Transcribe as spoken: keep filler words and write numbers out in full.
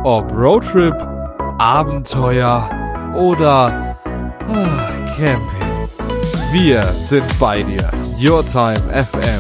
Ob Roadtrip, Abenteuer oder ach, Camping. Wir sind bei dir. Your Time F M.